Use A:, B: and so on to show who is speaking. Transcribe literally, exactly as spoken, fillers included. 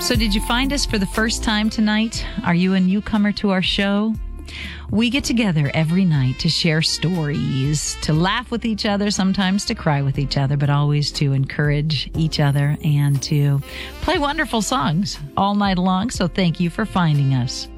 A: So did you find us for the first time tonight? Are you a newcomer to our show? We get together every night to share stories, to laugh with each other, sometimes to cry with each other, but always to encourage each other and to play wonderful songs all night long. So thank you for finding us.